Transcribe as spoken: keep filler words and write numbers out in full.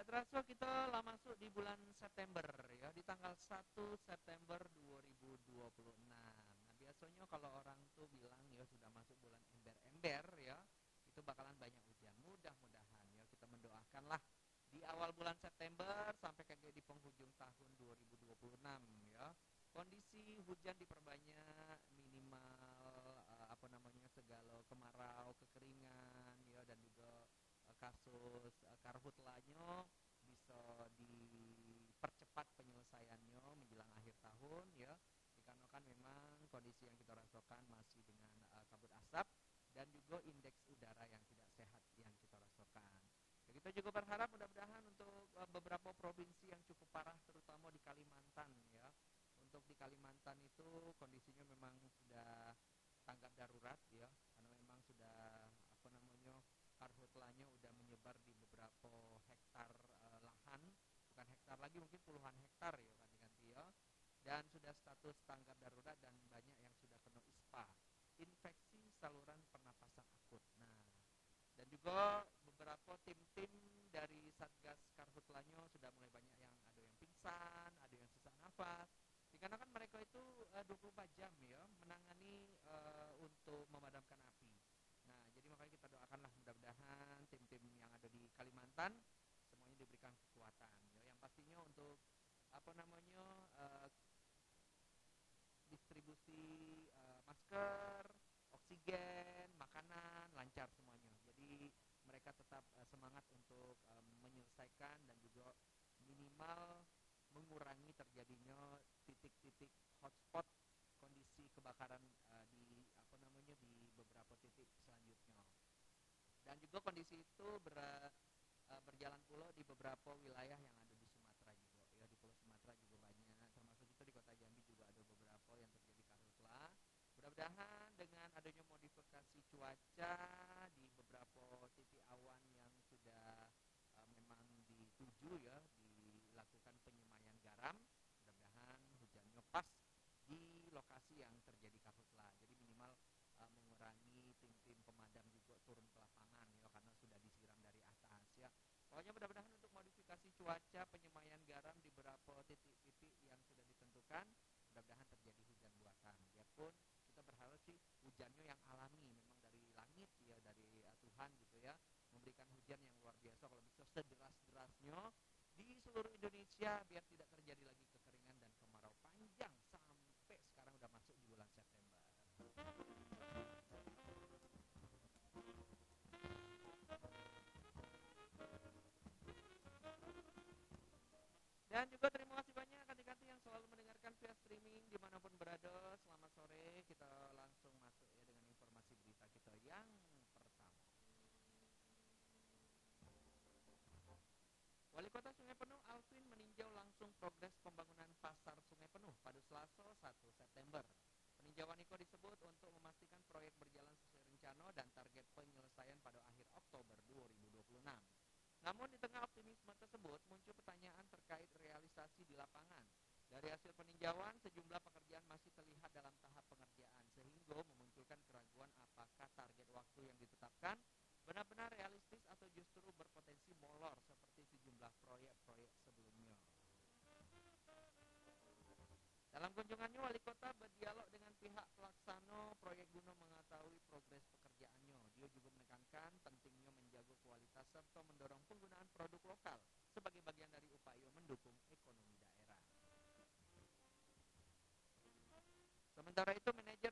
Tidak terasa kita lah masuk di bulan September ya, di tanggal satu September dua ribu dua puluh enam. Nah, biasanya kalau orang tuh bilang ya sudah masuk bulan ember-ember ya, itu bakalan banyak hujan. Mudah-mudahan ya kita mendoakanlah di awal bulan September sampai kayak di penghujung tahun dua ribu dua puluh enam ya. Kondisi hujan diperbanyak, minimal uh, apa namanya segala kemarau, kekeringan ya, dan juga uh, kasus uh, karhutlanyo bisa dipercepat penyelesaiannya menjelang akhir tahun ya. Dikarenakan memang kondisi yang kita rasakan masih dengan uh, kabut asap dan juga indeks udara yang tidak sehat yang kita rasakan. Ya, kita juga berharap mudah-mudahan untuk uh, beberapa provinsi yang cukup parah terutama di Kalimantan ya. Untuk di Kalimantan itu kondisinya memang sudah tanggap darurat ya, karena memang sudah apa namanya karhutlannya udah menyebar di beberapa hektar uh, lahan, bukan hektar lagi mungkin puluhan hektar ya ganti-ganti ya, dan sudah status tanggap darurat dan banyak yang sudah kena ispa, infeksi saluran pernapasan akut. Nah, dan juga beberapa tim-tim dari Satgas Karhutlanyo sudah mulai banyak yang ada yang pingsan, ada yang sesak nafas. Dikarenakan mereka itu uh, dua puluh empat jam ya menangani uh, untuk memadamkan api. Nah, jadi makanya kita doakanlah mudah-mudahan tim-tim yang ada di Kalimantan semuanya diberikan kekuatan ya. Yang pastinya untuk apa namanya uh, distribusi uh, masker, oksigen, makanan lancar semuanya. Jadi mereka tetap uh, semangat untuk uh, menyelesaikan dan juga minimal mengurangi terjadinya titik-titik hotspot kondisi kebakaran uh, di apa namanya di beberapa titik selanjutnya. Dan juga kondisi itu ber, uh, berjalan pula di beberapa wilayah yang ada di Sumatera juga. Ya, di Pulau Sumatera juga banyak, termasuk itu di Kota Jambi juga ada beberapa yang terjadi karhutla. Mudah-mudahan dengan adanya modifikasi cuaca di beberapa titik awan yang sudah uh, memang dituju ya, dilakukan penyemayan garam, mudah-mudahan hujannya pas di lokasi yang terjadi karhutla. Jadi minimal uh, mengurangi tim-tim pemadam juga turun ke lapangan ya, karena sudah disiram dari atas ya. Pokoknya mudah-mudahan untuk modifikasi cuaca penyemayan garam di beberapa titik-titik yang sudah ditentukan, mudah-mudahan terjadi hujan buatan. Biarpun kita berharap sih hujannya yang alami, memang dari langit ya, dari uh, Tuhan gitu ya, memberikan hujan yang luar biasa, kalau bisa sederas-derasnya di seluruh Indonesia biar tidak terjadi lagi kekeringan dan kemarau panjang sampai sekarang udah masuk di bulan September. Dan juga terima kasih banyak kanti-kanti yang selalu mendengarkan via streaming dimanapun berada. Selamat sore, kita langsung masuk ya dengan informasi berita kita yang pertama. Wali Kota Sungai Penuh Alvin meninjau langsung progres pembangunan Pasar Sungai Penuh pada Selasa satu September. Peninjauan itu disebut untuk memastikan proyek berjalan sesuai rencana dan target penyelesaian pada akhir Oktober dua ribu dua puluh enam. Namun di tengah optimisme tersebut muncul pertanyaan terkait realisasi di lapangan. Dari hasil peninjauan, sejumlah pekerjaan masih terlihat dalam tahap pengerjaan sehingga memunculkan keraguan apakah target waktu yang ditetapkan benar-benar realistis atau justru berpotensi molor seperti sejumlah proyek-proyek sebelumnya. Dalam kunjungannya, Wali Kota berdialog dengan pihak pelaksana proyek guna mengetahui progres pekerjaannya. Dia juga menekankan pentingnya menjaga kualitas serta mendorong penggunaan produk lokal sebagai bagian dari upaya mendukung ekonomi daerah. Sementara itu, manajer